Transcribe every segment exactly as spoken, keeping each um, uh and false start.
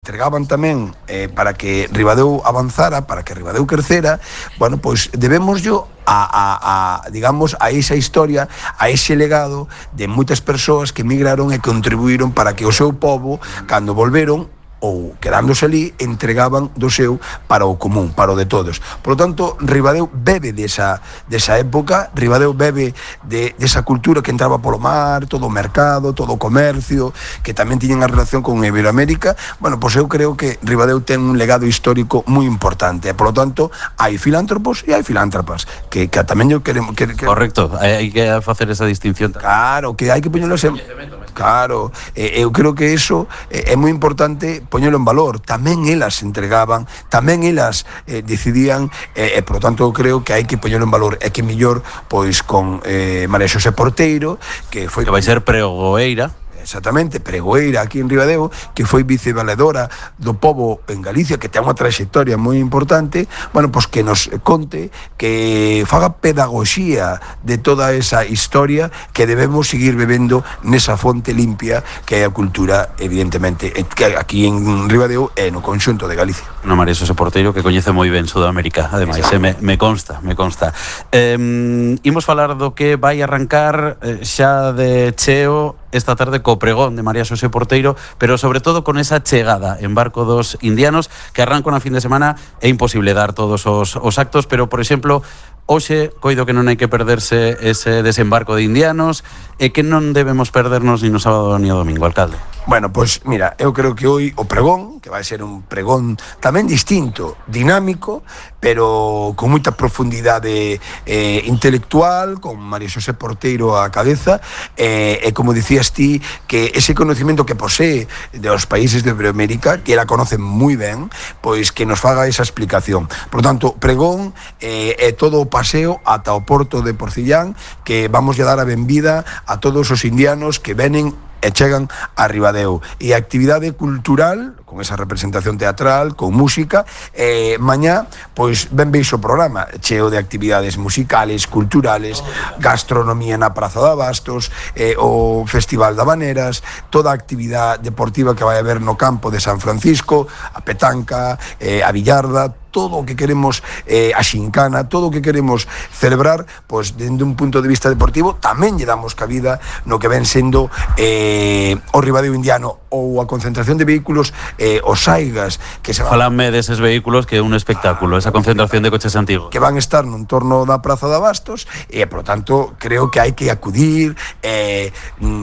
entregaban tamén eh, para que Ribadeo avanzara, para que Ribadeo crecera, bueno, pois debemos yo a, a, a, digamos, a esa historia, a ese legado de moitas persoas que migraron e contribuíron para que o seu povo, cando volveron, ou quedándose ali, entregaban do seu para o común, para o de todos. Por lo tanto, Ribadeo bebe desa, desa época, Ribadeo bebe de, desa cultura que entraba polo mar, todo o mercado, todo o comercio, que tamén tiñen a relación con Iberoamérica. Bueno, pois eu creo que Ribadeo ten un legado histórico moi importante, e, por lo tanto, hai filántropos e hai filántropas, que, que tamén eu queremos... Que, que... Correcto, hai que facer esa distinción. Claro, que hai que poñelos en... Claro, eh, eu creo que eso eh, é moi importante poñelo en valor. Tamén elas entregaban, tamén elas eh, decidían, e, eh, eh, por lo tanto, creo que hai que poñelo en valor. É que mellor, pois, con eh, María Xosé Porteiro, que foi... Que vai ser pregoeira. Exactamente, pregoeira aquí en Ribadeo, que foi vicevaledora do pobo en Galicia, que ten unha trayectoria moi importante, bueno, pois que nos conte, que faga pedagogía de toda esa historia que debemos seguir bebendo nesa fonte limpia que é a cultura, evidentemente, que aquí en Ribadeo e no conxunto de Galicia. No, María Xosé Porteiro, que coñece moi ben Sudamérica, ademais, eh, me, me consta, me consta. Eh, imos falar do que vai arrancar eh, xa de cheo esta tarde co pregón de María Xosé Porteiro, pero sobre todo con esa chegada en barco dos indianos que arrancan a fin de semana. É imposible dar todos os, os actos, pero, por exemplo, hoxe coido que non hai que perderse ese desembarco de indianos e que non debemos perdernos ni no sábado ni o domingo, alcalde. Bueno, pois mira, eu creo que hoy o pregón, que vai ser un pregón tamén distinto, dinámico, pero con moita profundidade eh, intelectual, con María Xosé Porteiro á cabeza, eh, e como dicías ti, que ese conocimiento que posee dos países de Iberoamérica, que ela conoce moi ben, pois que nos faga esa explicación. Por tanto, pregón eh, é todo o paseo ata o porto de Porcillán, que vamos a dar a benvida a todos os indianos que venen e chegan a Ribadeo. E a actividade cultural, con esa representación teatral, con música, eh, mañá, pois ben veis o programa, cheo de actividades musicales, culturales, gastronomía na Praza de Abastos, eh, o Festival de Habaneras, toda a actividade deportiva que vai haber no campo de San Francisco, a petanca, eh, a billarda, todo o que queremos, eh, a xincana, todo o que queremos celebrar, pois, dende un punto de vista deportivo, tamén lle damos cabida no que ven sendo eh, o Ribadeo Indiano ou a concentración de vehículos, eh, os Saigas, que se van... Falame deses vehículos, que é un espectáculo, esa concentración de coches antigos. Que van estar no entorno da Praza de Abastos, e, por lo tanto, creo que hai que acudir eh,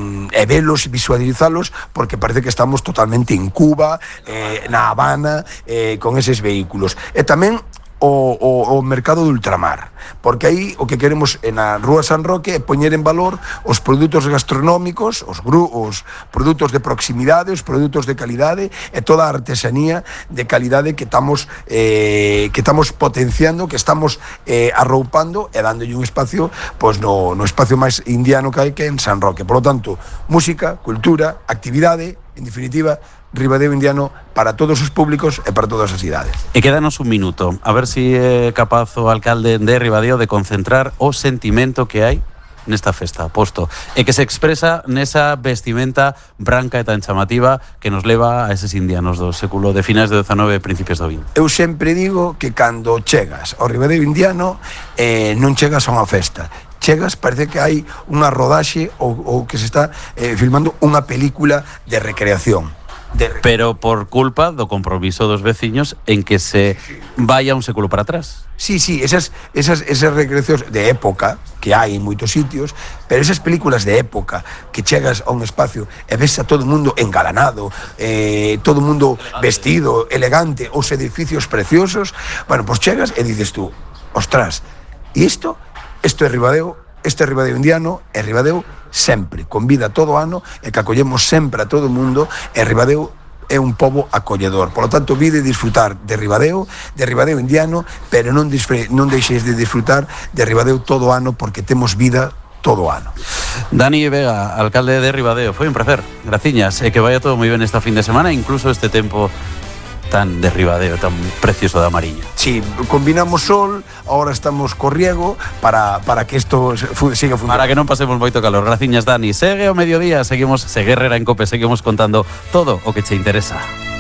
e velos e visualizalos, porque parece que estamos totalmente en Cuba, eh, na Habana, eh, con eses vehículos. E tamén o, o, o mercado de ultramar, porque aí o que queremos na Rúa San Roque é poñer en valor os produtos gastronómicos, os, gru, os produtos de proximidade, os produtos de calidade e toda a artesanía de calidade que estamos eh, que estamos potenciando, que estamos eh, arroupando e dándolle un espacio, pois no, no espacio máis indiano que hai, que en San Roque. Por lo tanto, música, cultura, actividade, en definitiva, Ribadeo Indiano para todos os públicos e para todas as idades. E quédanos un minuto, a ver si é capaz o alcalde de Ribadeo de concentrar o sentimento que hai nesta festa, posto, e que se expresa nesa vestimenta branca e tan chamativa que nos leva a eses indianos do século de finais do dezanove e principios do vinte. Eu sempre digo que cando chegas ao Ribadeo Indiano eh, non chegas a unha festa, chegas, parece que hai unha rodaxe ou, ou que se está eh, filmando unha película de recreación. De... Pero por culpa do compromiso dos veciños en que se vaya un século para atrás. Sí, sí, esas, esas, esas recreacións de época que hai en moitos sitios, pero esas películas de época que chegas a un espacio e ves a todo o mundo engalanado, eh, todo o mundo vestido, elegante, os edificios preciosos, bueno, pois chegas e dices tú, ostras, e isto, isto é Ribadeo, este é Ribadeo Indiano, é Ribadeo sempre, con vida todo o ano, e que acollemos sempre a todo o mundo, e Ribadeo é un pobo acolledor. Por lo tanto, vide disfrutar de Ribadeo, de Ribadeo Indiano, pero non, non deixeis de disfrutar de Ribadeo todo o ano, porque temos vida todo o ano. Dani Vega, alcalde de Ribadeo, foi un placer. Graciñas, e que vaya todo moi ben esta fin de semana, incluso este tempo tan de Ribadeo, tan precioso da Mariña. Sí, combinamos sol, ahora estamos co riego para, para que isto siga funcionando. Para que non pasemos moito calor. Graciñas, Dani. Segue ao mediodía, seguimos, segue Herrera en Cope, seguimos contando todo o que che interesa.